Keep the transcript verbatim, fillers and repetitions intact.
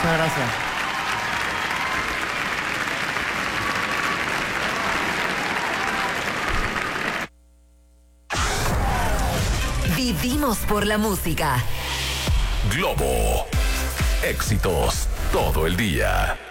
Muchas gracias. Vivimos por la música. Globo. Éxitos todo el día.